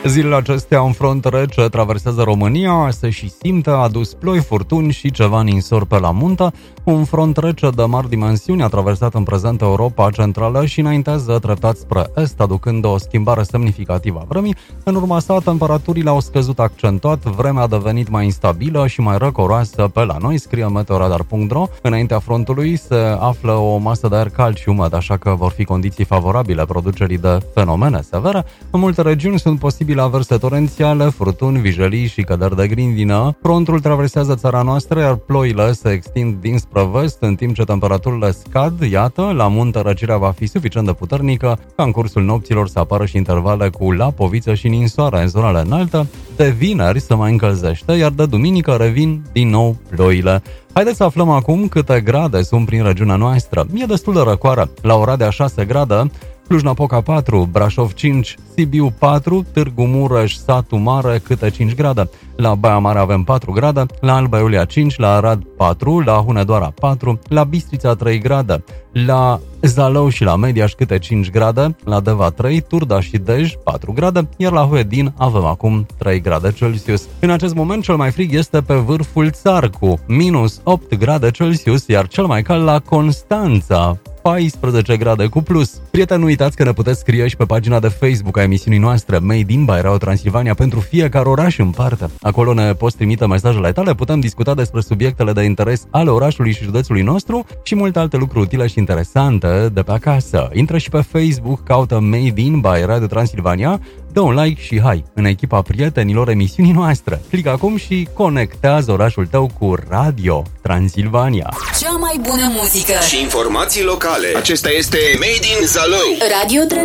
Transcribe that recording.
Zilele acestea un front rece traversează România, se și simte, a adus ploi, furtuni și ceva ninsori pe la muntă. Un front rece de mari dimensiuni a traversat în prezent Europa Centrală și înaintează treptat spre est, aducând o schimbare semnificativă a vremii. În urma sa, temperaturile au scăzut accentuat, vremea a devenit mai instabilă și mai răcoroasă pe la noi, scrie meteoradar.ro. Înaintea frontului se află o masă de aer cald și umed, așa că vor fi condiții favorabile producerii de fenomene severe. În multe regiuni sunt posibile averse torențiale, furtuni, vijelii și căderi de grindină. Frontul traversează țara noastră, iar ploile se extind dinspre vest, în timp ce temperaturile scad. Iată, la munte răcirea va fi suficient de puternică ca în cursul nopților să apară și intervale cu lapoviță și ninsoare în zonele înalte. De vineri se mai încălzește, iar de duminică revin din nou ploile. Haideți să aflăm acum câte grade sunt prin regiunea noastră. E destul de răcoară. La Oradea 6 grade, Cluj-Napoca 4, Brașov 5, Sibiu 4, Târgu Mureș, Satu Mare câte 5 grade. La Baia Mare avem 4 grade, la Alba Iulia 5, la Arad 4, la Hunedoara 4, la Bistrița 3 grade, la Zalău și la Mediaș câte 5 grade, la Deva 3, Turda și Dej 4 grade, iar la Huedin avem acum 3 grade Celsius. În acest moment cel mai frig este pe vârful Țarcu, minus 8 grade Celsius, iar cel mai cald la Constanța, 14 grade cu plus. Prieteni, nu uitați că ne puteți scrie și pe pagina de Facebook a emisiunii noastre Made in by Radio Transilvania pentru fiecare oraș în parte. Acolo ne poți trimite mesajele tale, putem discuta despre subiectele de interes ale orașului și județului nostru și multe alte lucruri utile și interesante de pe acasă. Intră și pe Facebook, caută Made in by Radio Transilvania, dă un like și hai în echipa prietenilor emisiunii noastre. Clică acum și conectează orașul tău cu Radio Transilvania. Cea mai bună muzică și informații locale. Acesta este Made in Zalău. Radio